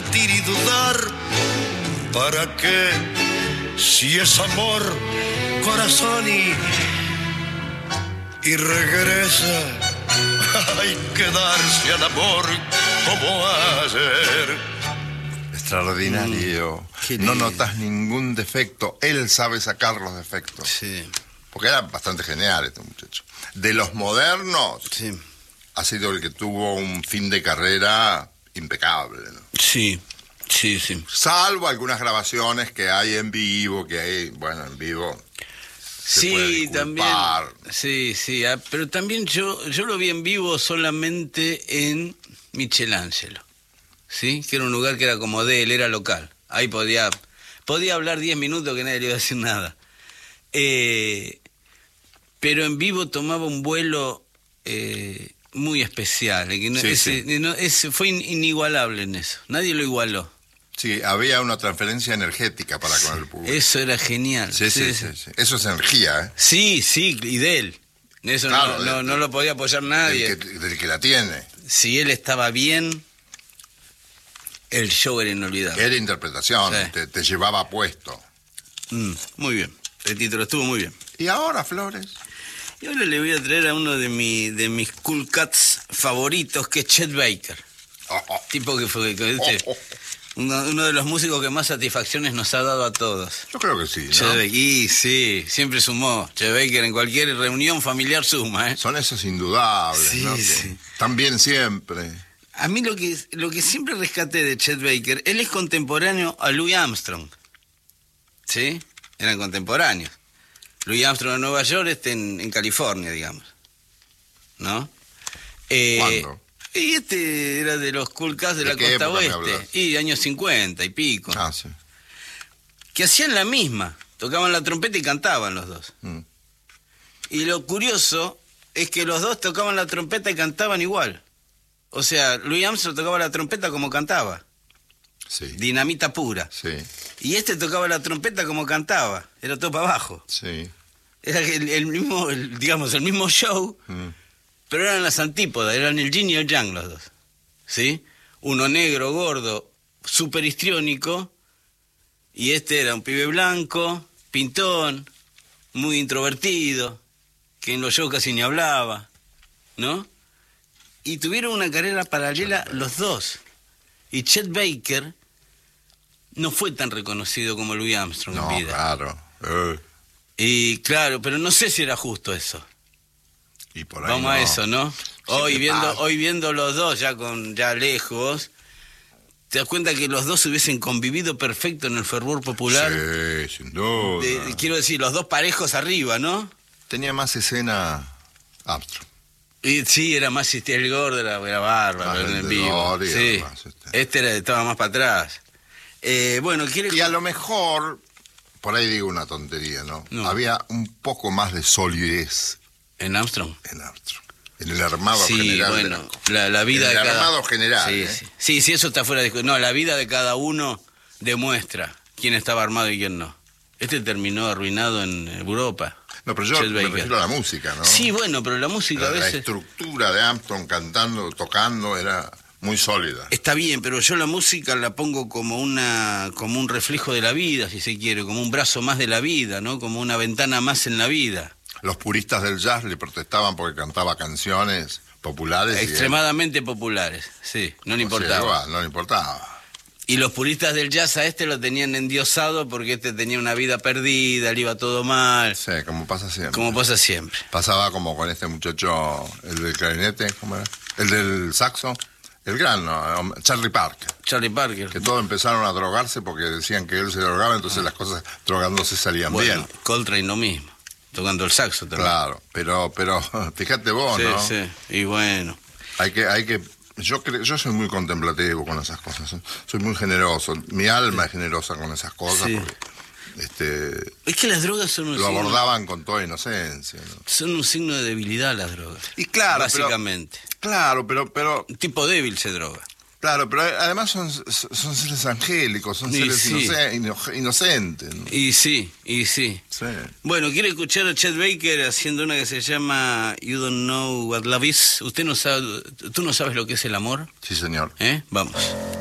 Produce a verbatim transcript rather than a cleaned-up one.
mentir y dudar. ¿Para qué? Si es amor, corazón y... y regresa. Hay que darse al amor como ayer. Extraordinario. Mm, no notas ningún defecto. Él sabe sacar los defectos. Sí. Porque era bastante genial este muchacho. De los modernos, sí. ha sido el que tuvo un fin de carrera impecable, ¿no? Sí, sí, sí. Salvo algunas grabaciones que hay en vivo, que hay, bueno, en vivo... Sí, también. Sí, sí, ah, pero también yo yo lo vi en vivo solamente en Michelangelo, ¿sí? Que era un lugar que era como de él, era local. Ahí podía podía hablar diez minutos que nadie le iba a decir nada. Eh, pero en vivo tomaba un vuelo eh, muy especial. Que no, sí, ese, sí. No, ese fue in, inigualable en eso. Nadie lo igualó. Sí, había una transferencia energética para con el público. Eso era genial. Sí, sí, sí, sí, sí. Eso es energía, ¿eh? Sí, sí, y de él. Eso claro, no, no, del, no lo podía apoyar nadie. Del que, del que la tiene. Si él estaba bien, el show era inolvidable. Era interpretación, sí. te, te llevaba puesto. Mm, muy bien, el título estuvo muy bien. ¿Y ahora, Flores? Y ahora le voy a traer a uno de, mi, de mis cool cats favoritos, que es Chet Baker. Oh, oh. Tipo que fue... Que, este, oh, oh. Uno, uno de los músicos que más satisfacciones nos ha dado a todos. Yo creo que sí, ¿no? Chet Baker, y sí, siempre sumó. Chet Baker en cualquier reunión familiar suma, ¿eh? Son esos indudables, sí, ¿no? Sí. También siempre. A mí lo que, lo que siempre rescaté de Chet Baker, él es contemporáneo a Louis Armstrong. ¿Sí? Eran contemporáneos. Louis Armstrong en Nueva York, este en, en California, digamos. ¿No? Eh, ¿Cuándo? Y este era de los cool cats de, ¿De la qué costa época me oeste. hablas? Y años cincuenta y pico. Ah, sí. Que hacían la misma. Tocaban la trompeta y cantaban los dos. Mm. Y lo curioso es que los dos tocaban la trompeta y cantaban igual. O sea, Louis Armstrong tocaba la trompeta como cantaba. Sí. Dinamita pura. Sí. Y este tocaba la trompeta como cantaba. Era todo para abajo. Sí. Era el, el mismo, el, digamos, el mismo show, Mm. pero eran las antípodas, eran el yin y el yang los dos. ¿Sí? Uno negro, gordo, súper histriónico, y este era un pibe blanco, pintón, muy introvertido, que en los shows casi ni hablaba, ¿no? Y tuvieron una carrera paralela los dos. Y Chet Baker no fue tan reconocido como Louis Armstrong No, en vida. claro. Eh. Y claro, pero no sé si era justo eso. Y por ahí Vamos no. a eso, ¿no? Hoy viendo, pasa. hoy viendo los dos ya con ya lejos, te das cuenta que los dos hubiesen convivido perfecto en el fervor popular. Sí, sin duda. De- de- quiero decir, los dos parejos arriba, ¿no? Tenía más escena Armstrong. Y sí, era más este, el gordo, era, era bárbaro Ah, en el el de vivo. Dory, Sí. además, este. Este era- estaba más para atrás. Eh, bueno, quiere Y a lo mejor, por ahí digo una tontería, ¿no? No. Había un poco más de solidez en Armstrong. en Armstrong. En el armado Sí, general. de bueno, la- la, la vida en de el cada... armado general. Sí, ¿eh? sí, sí, sí, eso está fuera de discusión. No, la vida de cada uno demuestra quién estaba armado y quién no. Este terminó arruinado en Europa. No, pero yo Chet me Baker. refiero a la música, ¿no? Sí, bueno, pero la música la, a la veces... estructura de Armstrong cantando, tocando, era muy sólida. Está bien, pero yo la música la pongo como una como un reflejo de la vida, si se quiere, como un brazo más de la vida, ¿no? Como una ventana más en la vida. Los puristas del jazz le protestaban porque cantaba canciones populares. y él, Extremadamente populares, sí, no le o sea, importaba. igual, no le importaba. Y los puristas del jazz a este lo tenían endiosado porque este tenía una vida perdida, le iba todo mal, Sí, como pasa siempre. como pasa siempre. Pasaba como con este muchacho, el del clarinete, ¿cómo era? El del saxo, el gran, ¿no? Charlie Parker. Charlie Parker. Que todos empezaron a drogarse porque decían que él se drogaba, entonces las cosas drogándose salían Bueno, bien. Coltrane lo mismo, tocando el saxo también. Claro, pero, pero fíjate vos, Sí, ¿no? sí, y bueno. Hay que, hay que, yo creo, yo soy muy contemplativo con esas cosas, ¿eh? Soy muy generoso, mi alma es generosa con esas cosas, Sí. porque este, Es que las drogas son un lo signo- abordaban con toda inocencia, ¿no? son un signo de debilidad las drogas. Y claro, pero- básicamente. Claro, pero, pero, Un tipo débil se droga. claro, pero además son, son seres angélicos, son Y seres sí. inoce- ino- inocentes, ¿no? Y sí, y sí. Sí. Bueno, quiero escuchar a Chet Baker haciendo una que se llama You Don't Know What Love Is. ¿Usted no sabe, tú no sabes lo que es el amor? Sí, señor. ¿Eh? Vamos.